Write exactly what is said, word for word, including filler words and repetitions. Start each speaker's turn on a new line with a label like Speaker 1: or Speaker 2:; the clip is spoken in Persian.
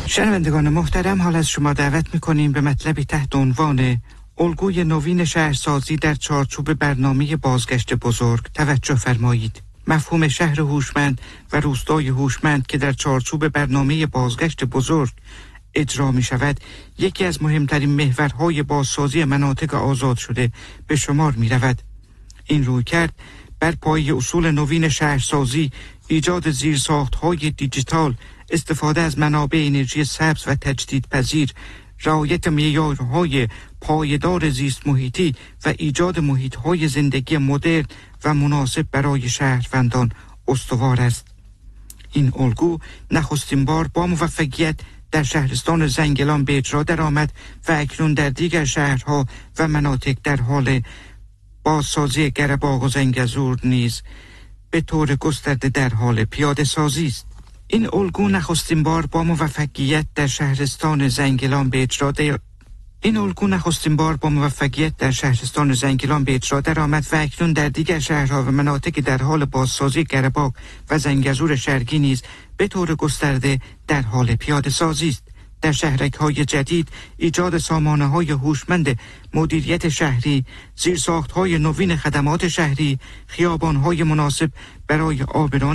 Speaker 1: شنوندگان محترم، حال از شما دعوت می‌کنیم به مطلبی تحت عنوان الگوی نوین شهرسازی در چارچوب برنامه بازگشت بزرگ توجه فرمایید. مفهوم شهر هوشمند و روستای هوشمند که در چارچوب برنامه بازگشت بزرگ اجرا می شود، یکی از مهمترین محورهای بازسازی مناطق آزاد شده به شمار می رود. این رویکرد بر پایه اصول نوین شهرسازی، ایجاد زیرساخت‌های دیجیتال، استفاده از منابع انرژی سبز و تجدیدپذیر، رعایت معیارهای پایدار زیست محیطی و ایجاد محیط‌های زندگی مدرن و مناسب برای شهروندان استوار است. این الگو نخستین بار با موفقیت در شهرستان زنگلان به اجرا درآمد و اکنون در دیگر شهرها و مناطق در حال بازسازی گره‌باغ و زنگزور نیز به طور گسترده در حال پیاده سازی است. این الگو نخستین بار با موفقیت در شهرستان زنگلان به اجرا در این الگو نخستین بار با موفقیت در شهرستان زنگلان به اجرا درآمد و اکنون در دیگر شهرها و مناطق در حال بازسازی گره‌باغ و زنگزور شرقی نیز به طور گسترده در حال پیاده سازی است. در شهرک‌های جدید ایجاد سامانه‌های هوشمند مدیریت شهری، زیرساخت‌های نوین خدمات شهری، خیابان‌های مناسب برای عابران